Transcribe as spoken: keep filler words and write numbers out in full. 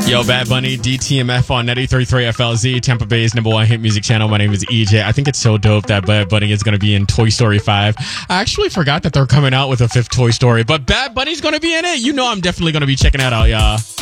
Yo, Bad Bunny, D T M F on ninety-three point three F L Z, Tampa Bay's number one hit music channel. My name is E J. I think it's so dope that Bad Bunny is going to be in Toy Story five. I actually forgot that they're coming out with a fifth Toy Story, but Bad Bunny's going to be in it. You know I'm definitely going to be checking that out, y'all.